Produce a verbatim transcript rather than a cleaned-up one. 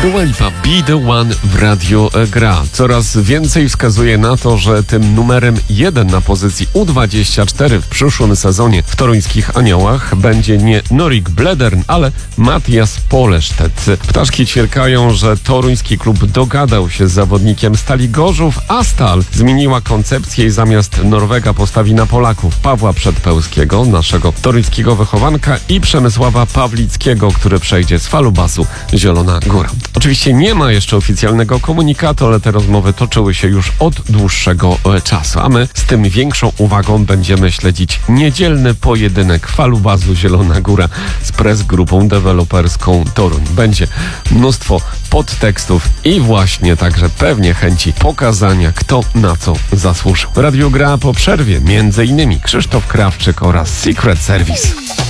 Dua Lipa, Be The One w Radio Gra. Coraz więcej wskazuje na to, że tym numerem jeden na pozycji U dwadzieścia cztery w przyszłym sezonie w toruńskich Aniołach będzie nie Norik Bledern, ale Matias Polesztet. Ptaszki ćwierkają, że toruński klub dogadał się z zawodnikiem Stali Gorzów, a Stal zmieniła koncepcję i zamiast Norwega postawi na Polaków Pawła Przedpełskiego, naszego toruńskiego wychowanka, i Przemysława Pawlickiego, który przejdzie z Falubasu Zielona Góra. Oczywiście nie ma jeszcze oficjalnego komunikatu, ale te rozmowy toczyły się już od dłuższego czasu, a my z tym większą uwagą będziemy śledzić niedzielny pojedynek Falubasu Zielona Góra z Press Grupą Deweloperską Toruń. Będzie mnóstwo podtekstów i właśnie także pewnie chęci pokazania, kto na co zasłużył. Radio Gra po przerwie między innymi Krzysztof Krawczyk oraz Secret Service.